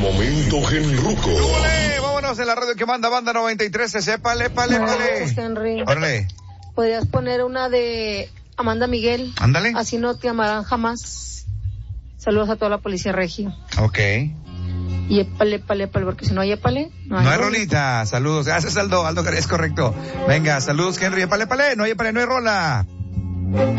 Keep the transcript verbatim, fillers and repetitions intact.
momento genruco. ¡Súbale! Vámonos en la radio que manda Banda noventa y tres. Épale, épale, épale. Henry. Órale. Podrías poner una de Amanda Miguel. Ándale. Así no te amarán jamás. Saludos a toda la policía regia. Ok. Y épale, épale, épale, porque si no hay épale, no hay, no hay rolita. Saludos. Gracias, Aldo. Aldo, es correcto. Venga, saludos, Henry. Épale, épale. No hay épale, no hay rola.